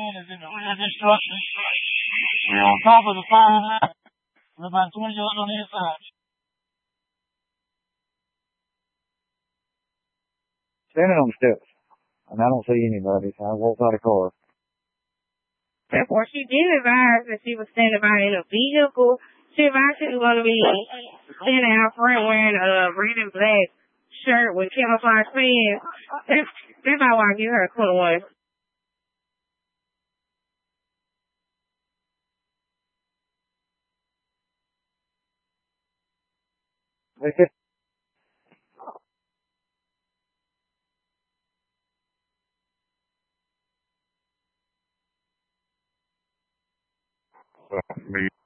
is in utter destruction. We're on top of the fire now. There's about 20 of us on the inside. Standing on the steps. And I don't see anybody, so I walked out of the car. Therefore, she did advise that she was standing by in a vehicle. She advised she was going to be standing out front wearing a red and black shirt with camouflage pants. That's how I give her a 21. Me.